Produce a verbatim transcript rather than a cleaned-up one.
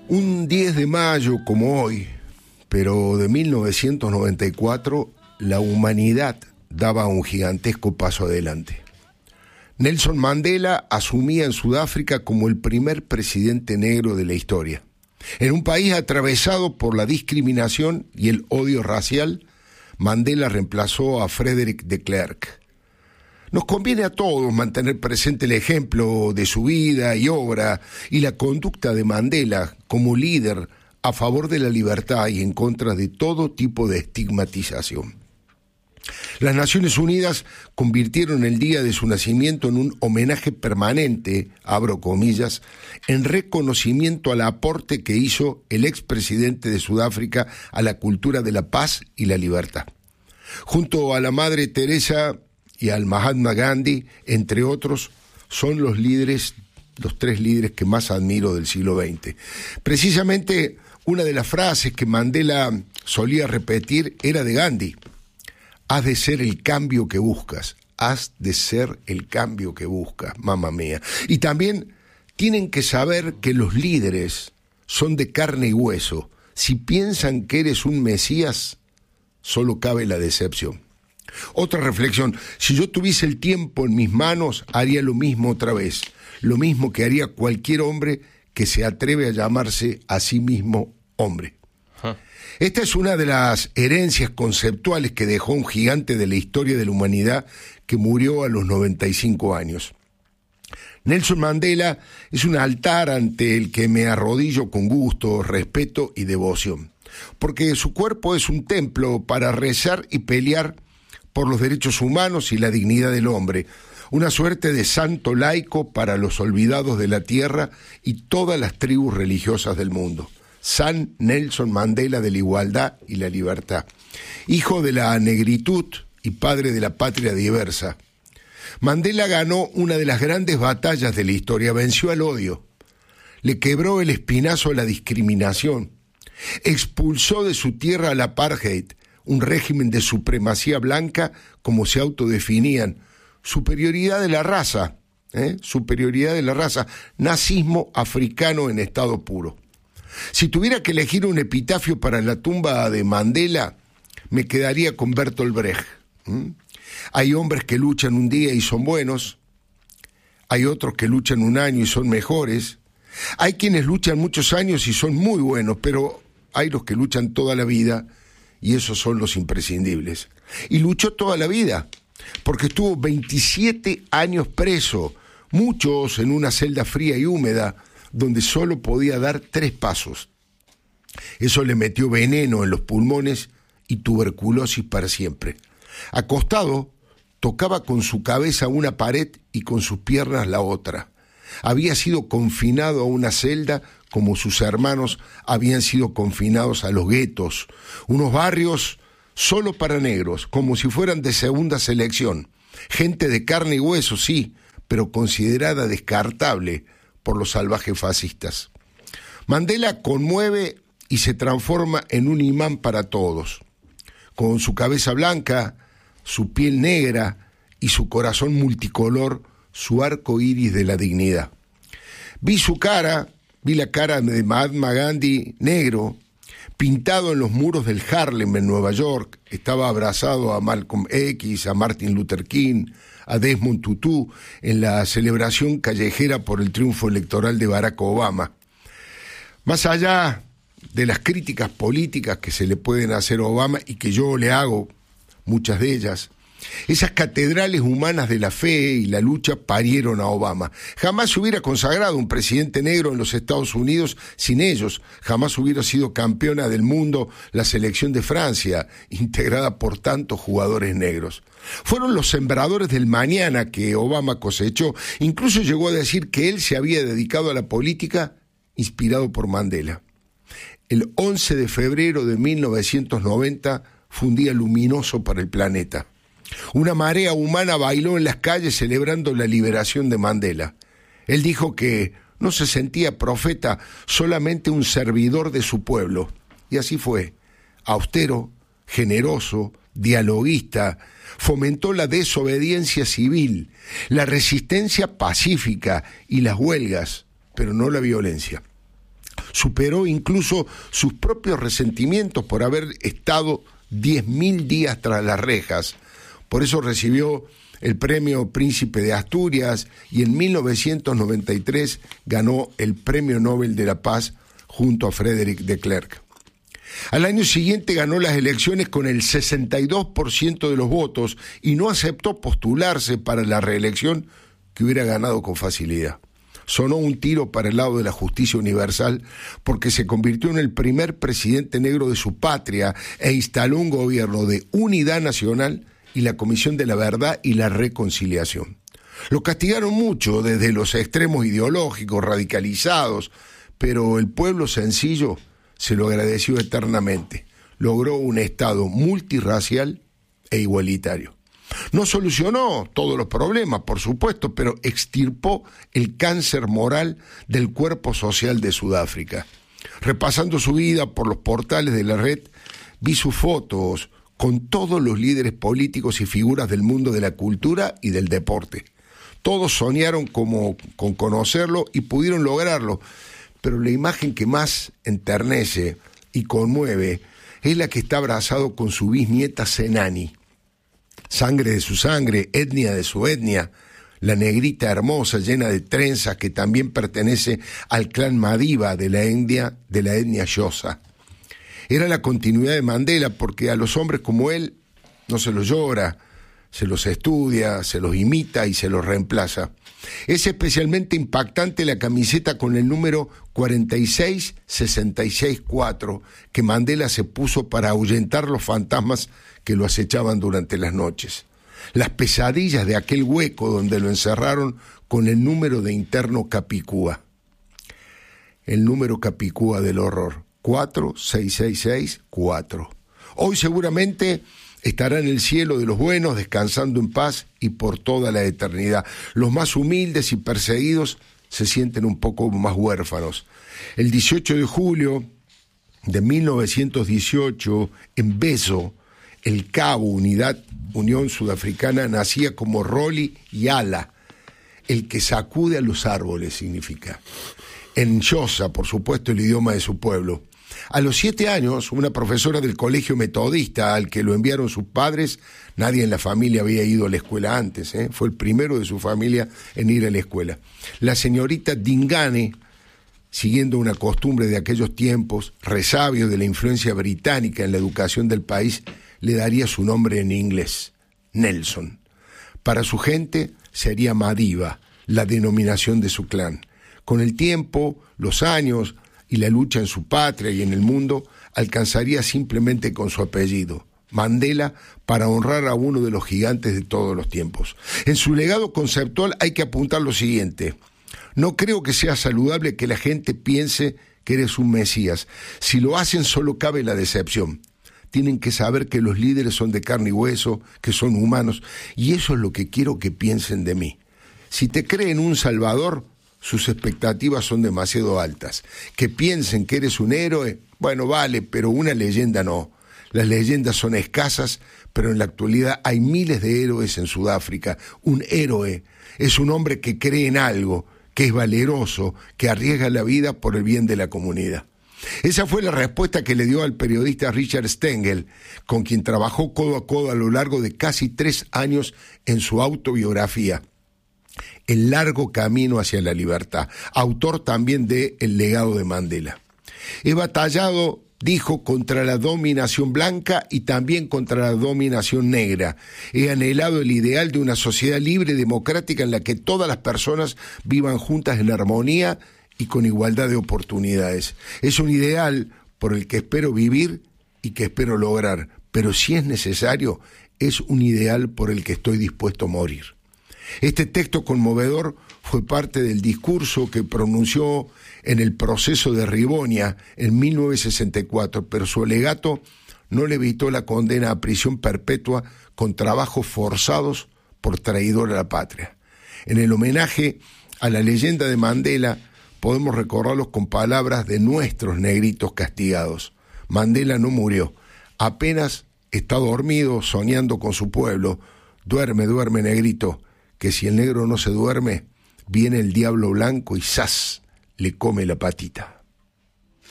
Un diez de mayo como hoy, pero de mil novecientos noventa y cuatro, la humanidad daba un gigantesco paso adelante. Nelson Mandela asumía en Sudáfrica como el primer presidente negro de la historia. En un país atravesado por la discriminación y el odio racial, Mandela reemplazó a Frederick de Klerk. Nos conviene a todos mantener presente el ejemplo de su vida y obra y la conducta de Mandela como líder a favor de la libertad y en contra de todo tipo de estigmatización. Las Naciones Unidas convirtieron el día de su nacimiento en un homenaje permanente, abro comillas, en reconocimiento al aporte que hizo el expresidente de Sudáfrica a la cultura de la paz y la libertad. Junto a la Madre Teresa y al Mahatma Gandhi, entre otros, son los líderes, los tres líderes que más admiro del siglo veinte. Precisamente una de las frases que Mandela solía repetir era de Gandhi: has de ser el cambio que buscas, has de ser el cambio que buscas, mamá mía. Y también tienen que saber que los líderes son de carne y hueso. Si piensan que eres un mesías, solo cabe la decepción. Otra reflexión: si yo tuviese el tiempo en mis manos, haría lo mismo otra vez, lo mismo que haría cualquier hombre que se atreve a llamarse a sí mismo hombre. Huh. Esta es una de las herencias conceptuales que dejó un gigante de la historia de la humanidad que murió a los noventa y cinco años. Nelson Mandela es un altar ante el que me arrodillo con gusto, respeto y devoción, porque su cuerpo es un templo para rezar y pelear por los derechos humanos y la dignidad del hombre, una suerte de santo laico para los olvidados de la tierra y todas las tribus religiosas del mundo. San Nelson Mandela de la igualdad y la libertad, hijo de la negritud y padre de la patria diversa. Mandela ganó una de las grandes batallas de la historia, venció al odio, le quebró el espinazo a la discriminación, expulsó de su tierra al apartheid, un régimen de supremacía blanca, como se autodefinían, superioridad de la raza, ¿eh? superioridad de la raza, nazismo africano en estado puro. Si tuviera que elegir un epitafio para la tumba de Mandela, me quedaría con Bertolt Brecht. ¿Mm? Hay hombres que luchan un día y son buenos, hay otros que luchan un año y son mejores, hay quienes luchan muchos años y son muy buenos, pero hay los que luchan toda la vida, y esos son los imprescindibles. Y luchó toda la vida, porque estuvo veintisiete años preso, muchos en una celda fría y húmeda, donde solo podía dar tres pasos. Eso le metió veneno en los pulmones y tuberculosis para siempre. Acostado, tocaba con su cabeza una pared y con sus piernas la otra. Había sido confinado a una celda como sus hermanos habían sido confinados a los guetos, unos barrios solo para negros, como si fueran de segunda selección. Gente de carne y hueso, sí, pero considerada descartable por los salvajes fascistas. Mandela conmueve y se transforma en un imán para todos. Con su cabeza blanca, su piel negra y su corazón multicolor, su arco iris de la dignidad. Vi su cara, vi la cara de Mahatma Gandhi negro, pintado en los muros del Harlem en Nueva York. Estaba abrazado a Malcolm X, a Martin Luther King, a Desmond Tutu en la celebración callejera por el triunfo electoral de Barack Obama. Más allá de las críticas políticas que se le pueden hacer a Obama y que yo le hago, muchas de ellas, esas catedrales humanas de la fe y la lucha parieron a Obama. Jamás se hubiera consagrado un presidente negro en los Estados Unidos sin ellos. Jamás hubiera sido campeona del mundo la selección de Francia, integrada por tantos jugadores negros. Fueron los sembradores del mañana que Obama cosechó. Incluso llegó a decir que él se había dedicado a la política inspirado por Mandela. El once de febrero de mil novecientos noventa fue un día luminoso para el planeta. Una marea humana bailó en las calles celebrando la liberación de Mandela. Él dijo que no se sentía profeta, solamente un servidor de su pueblo. Y así fue. Austero, generoso, dialoguista, fomentó la desobediencia civil, la resistencia pacífica y las huelgas, pero no la violencia. Superó incluso sus propios resentimientos por haber estado diez mil días tras las rejas. Por eso recibió el premio Príncipe de Asturias y en mil novecientos noventa y tres ganó el Premio Nobel de la Paz junto a Frédéric de Klerk. Al año siguiente ganó las elecciones con el sesenta y dos por ciento de los votos y no aceptó postularse para la reelección que hubiera ganado con facilidad. Sonó un tiro para el lado de la justicia universal porque se convirtió en el primer presidente negro de su patria e instaló un gobierno de unidad nacional y la Comisión de la Verdad y la Reconciliación. Lo castigaron mucho desde los extremos ideológicos radicalizados, pero el pueblo sencillo se lo agradeció eternamente. Logró un Estado multirracial e igualitario. No solucionó todos los problemas, por supuesto, pero extirpó el cáncer moral del cuerpo social de Sudáfrica. Repasando su vida por los portales de la red, vi sus fotos con todos los líderes políticos y figuras del mundo de la cultura y del deporte. Todos soñaron como, con conocerlo y pudieron lograrlo, pero la imagen que más enternece y conmueve es la que está abrazado con su bisnieta Senani. Sangre de su sangre, etnia de su etnia, la negrita hermosa llena de trenzas que también pertenece al clan Madiba de la etnia, de la etnia Xhosa. Era la continuidad de Mandela porque a los hombres como él no se los llora, se los estudia, se los imita y se los reemplaza. Es especialmente impactante la camiseta con el número cuarenta y seis sesenta y seis cuatro que Mandela se puso para ahuyentar los fantasmas que lo acechaban durante las noches. Las pesadillas de aquel hueco donde lo encerraron con el número de interno Capicúa. El número Capicúa del horror, cuatro seis seis seis cuatro. Hoy seguramente estará en el cielo de los buenos, descansando en paz y por toda la eternidad. Los más humildes y perseguidos se sienten un poco más huérfanos. El dieciocho de julio de mil novecientos dieciocho, en Beso, el Cabo, Unidad, Unión Sudafricana, nacía como Roli Yala, el que sacude a los árboles, significa. En Xhosa, por supuesto, el idioma de su pueblo. A los siete años, una profesora del colegio metodista al que lo enviaron sus padres, nadie en la familia había ido a la escuela antes, ¿eh? Fue el primero de su familia en ir a la escuela. La señorita Dingane, siguiendo una costumbre de aquellos tiempos, resabio de la influencia británica en la educación del país, le daría su nombre en inglés, Nelson. Para su gente sería Madiba, la denominación de su clan. Con el tiempo, los años y la lucha en su patria y en el mundo, alcanzaría simplemente con su apellido, Mandela, para honrar a uno de los gigantes de todos los tiempos. En su legado conceptual hay que apuntar lo siguiente: no creo que sea saludable que la gente piense que eres un mesías. Si lo hacen, solo cabe la decepción. Tienen que saber que los líderes son de carne y hueso, que son humanos, y eso es lo que quiero que piensen de mí. Si te creen un salvador, sus expectativas son demasiado altas. Que piensen que eres un héroe, bueno, vale, pero una leyenda no. Las leyendas son escasas, pero en la actualidad hay miles de héroes en Sudáfrica. Un héroe es un hombre que cree en algo, que es valeroso, que arriesga la vida por el bien de la comunidad. Esa fue la respuesta que le dio al periodista Richard Stengel, con quien trabajó codo a codo a lo largo de casi tres años en su autobiografía, El largo camino hacia la libertad, autor también de El legado de Mandela. He batallado, dijo, contra la dominación blanca y también contra la dominación negra. He anhelado el ideal de una sociedad libre y democrática en la que todas las personas vivan juntas en armonía y con igualdad de oportunidades. Es un ideal por el que espero vivir y que espero lograr, pero si es necesario, es un ideal por el que estoy dispuesto a morir. Este texto conmovedor fue parte del discurso que pronunció en el proceso de Rivonia en mil novecientos sesenta y cuatro, pero su alegato no le evitó la condena a prisión perpetua con trabajos forzados por traidor a la patria. En el homenaje a la leyenda de Mandela, podemos recordarlos con palabras de nuestros negritos castigados. Mandela no murió, apenas está dormido soñando con su pueblo. Duerme, duerme, negrito, que si el negro no se duerme, viene el diablo blanco y ¡zas!, le come la patita.